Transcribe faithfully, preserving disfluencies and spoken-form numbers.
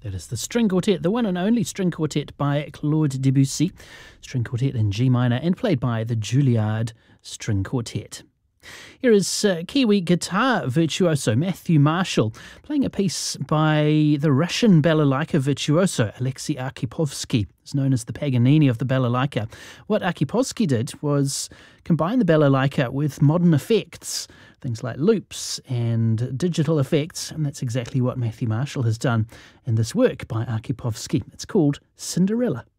That is the string quartet, the one and only string quartet by Claude Debussy, string quartet in G minor and played by the Juilliard String Quartet. Here is uh, Kiwi guitar virtuoso Matthew Marshall playing a piece by the Russian balalaika virtuoso Alexei Arkipovsky. It's known as the Paganini of the balalaika. What Arkipovsky did was combine the balalaika with modern effects, things like loops and digital effects, and that's exactly what Matthew Marshall has done in this work by Arkipovsky. It's called Cinderella.